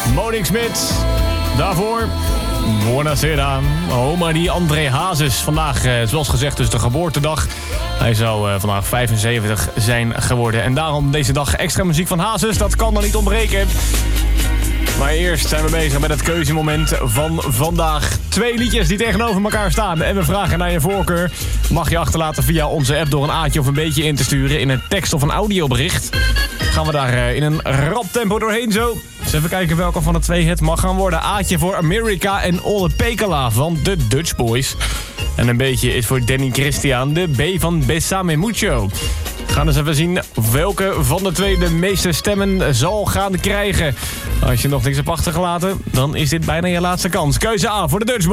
Monique Smit. Daarvoor Buonasera. Oma die André Hazes. Vandaag, zoals gezegd, dus de geboortedag. Hij zou vandaag 75 zijn geworden. En daarom deze dag extra muziek van Hazes. Dat kan dan niet ontbreken. Maar eerst zijn we bezig met het keuzemoment van vandaag. 2 liedjes die tegenover elkaar staan. En we vragen naar je voorkeur. Mag je achterlaten via onze app door een aatje of een beetje in te sturen. In een tekst of een audiobericht. Gaan we daar in een rap tempo doorheen zo. Dus even kijken welke van de 2 het mag gaan worden. Aatje voor America en Olle Pekela van de Dutch Boys. En een beetje is voor Danny Christian de B van Besame Mucho. We gaan dus even zien welke van de 2 de meeste stemmen zal gaan krijgen. Als je nog niks hebt achtergelaten, dan is dit bijna je laatste kans. Keuze A voor de Dutch Boys.